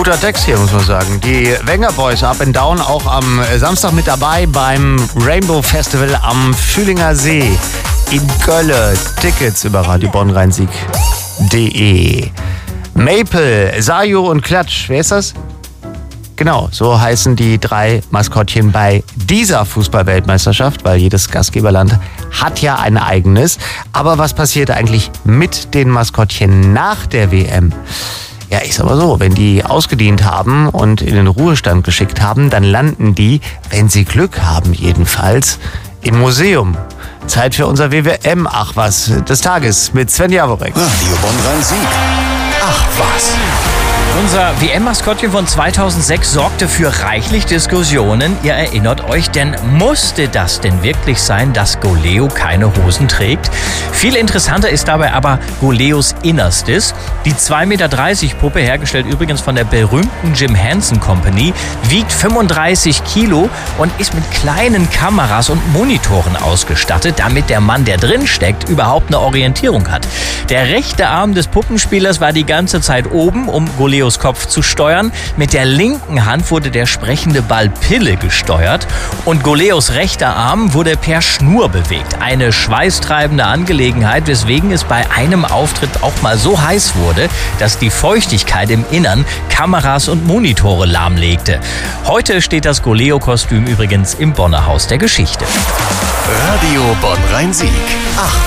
Guter Text hier, muss man sagen. Die Wenger Boys Up and Down auch am Samstag mit dabei beim Rainbow Festival am Fühlinger See in Gölle. Tickets über radiobonnrheinsieg.de. Maple, Sayo und Klatsch. Wer ist das? Genau, so heißen die 3 Maskottchen bei dieser Fußball-Weltmeisterschaft, weil jedes Gastgeberland hat ja ein eigenes. Aber was passiert eigentlich mit den Maskottchen nach der WM? Ja, ich sag mal so, wenn die ausgedient haben und in den Ruhestand geschickt haben, dann landen die, wenn sie Glück haben jedenfalls, im Museum. Zeit für unser WWM Ach was des Tages mit Sven Jaworek. Radio Bonn-Rhein-Sieg. Ach was. Unser WM-Maskottchen von 2006 sorgte für reichlich Diskussionen. Ihr erinnert euch, denn musste das denn wirklich sein, dass Goleo keine Hosen trägt? Viel interessanter ist dabei aber Goleos Innerstes. Die 2,30 Meter Puppe, hergestellt übrigens von der berühmten Jim Henson Company, wiegt 35 Kilo und ist mit kleinen Kameras und Monitoren ausgestattet, damit der Mann, der drin steckt, überhaupt eine Orientierung hat. Der rechte Arm des Puppenspielers war die ganze Zeit oben, um Goleos Kopf zu steuern. Mit der linken Hand wurde der sprechende Ball Pille gesteuert und Goleos rechter Arm wurde per Schnur bewegt. Eine schweißtreibende Angelegenheit, weswegen es bei einem Auftritt auch mal so heiß wurde, dass die Feuchtigkeit im Innern Kameras und Monitore lahmlegte. Heute steht das Goleo-Kostüm übrigens im Bonner Haus der Geschichte. Radio Bonn-Rhein-Sieg. Ach